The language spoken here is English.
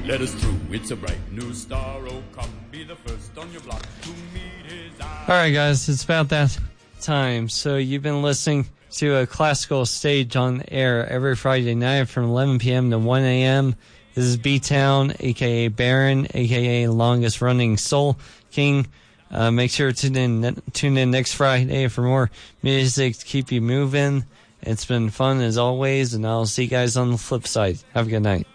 Let us through, it's a bright new star. Oh, come be the first on your block to meet his eye. All right, guys, it's about that time. So you've been listening to a classical stage on air every Friday night from 11 p.m. to 1 a.m. This is B-Town, a.k.a. Baron, a.k.a. longest running Soul King. Make sure to tune in next Friday for more music to keep you moving. It's been fun as always, and I'll see you guys on the flip side. Have a good night.